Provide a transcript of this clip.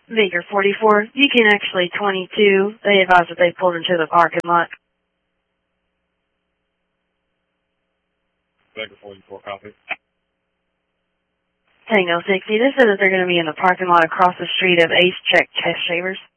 Baker 44, Beacon actually 22. They advise that they pulled into the parking lot. Baker 44, copy. Tango 60, they said that they're going to be in the parking lot across the street of Ace Check Chest Shavers.